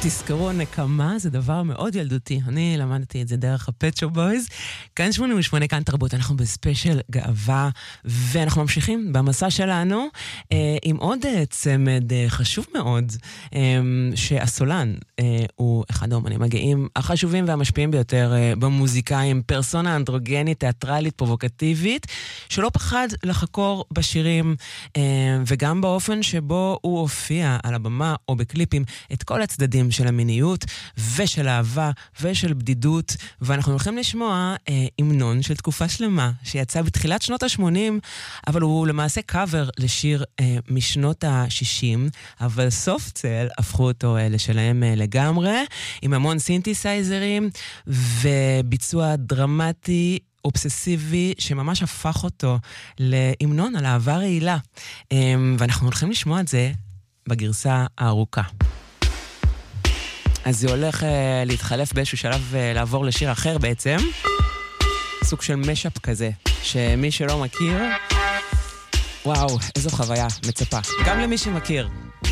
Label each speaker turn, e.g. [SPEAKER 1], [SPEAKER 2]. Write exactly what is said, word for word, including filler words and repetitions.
[SPEAKER 1] תזכרו, נקמה זה דבר מאוד ילדותי. אני למדתי את זה דרך הפט שופ בויז. כאן שמונים ושמונה, כאן תרבות. אנחנו בספיישל גאווה, ואנחנו ממשיכים במסע שלנו אה, עם עוד אה, צמד אה, חשוב מאוד, אה, שהסולן אה, הוא אחד האומנים הגאים החשובים והמשפיעים ביותר אה, במוזיקאים, פרסונה אנדרוגנית, תיאטרלית, פרובוקטיבית, שלא פחד לחקור בשירים אה, וגם באופן שבו הוא הופיע על הבמה או בקליפים את כל הצדדים של המיניות ושל אהבה ושל בדידות, ואנחנו הולכים לשמוע אה, המנון של תקופה שלמה שיצא בתחילת שנות ה-שמונים, אבל הוא למעשה קאבר לשיר אה, משנות ה-שישים, אבל סופטסל הפכו אותו אה, לשלהם אה, לגמרי, עם המון סינתסייזרים וביצוע דרמטי אובססיבי שממש הפך אותו להמנון על אהבה רעילה, אה, ואנחנו הולכים לשמוע את זה בגרסה הארוכה. אז זה הולך uh, להתחלף באיזשהו שלב uh, לעבור לשיר אחר בעצם. סוג של משאפ כזה, שמי שלא מכיר, וואו, איזו חוויה מצפה. גם למי שמכיר,